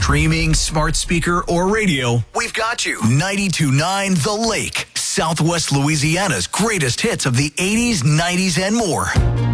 Streaming, smart speaker, or radio, we've got you. 92.9 The Lake, Southwest Louisiana's greatest hits of the 80s, 90s, and more.